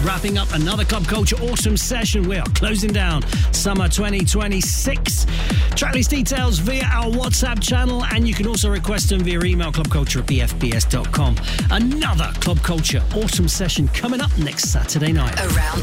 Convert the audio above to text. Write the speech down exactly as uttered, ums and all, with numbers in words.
wrapping up another Club Culture Autumn session. We are closing down summer twenty twenty-six. Tracklist details via our WhatsApp channel, and you can also request them via email, clubculture at b f b s dot com. Another Club Culture Autumn session coming up next Saturday night. Around